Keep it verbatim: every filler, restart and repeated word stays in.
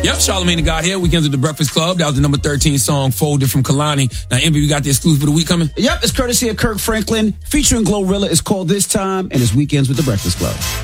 Yep, Charlamagne the God here. Weekends with the Breakfast Club. That was the number thirteen song, Folded from Kalani. Now, Envy, we got the exclusive of the week coming? Yep, it's courtesy of Kirk Franklin, featuring Glorilla. It's called This Time, and it's Weekends with the Breakfast Club.